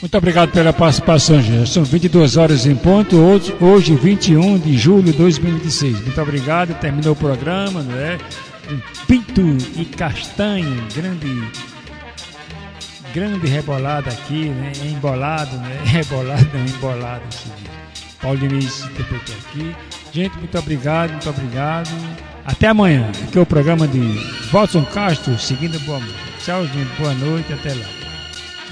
Muito obrigado pela participação, gente. São 22 horas em ponto, hoje 21 de julho de 2026. Muito obrigado, terminou o programa, não é? Pinto e castanho, grande rebolada aqui, né? Embolado, né? Rebolado, não, embolado. Assim. Paulo Diniz interpretou aqui. Gente, muito obrigado, muito obrigado. Até amanhã. Aqui é o programa de Watson Castro, seguindo boa noite. Tchau, gente. Boa noite, até lá.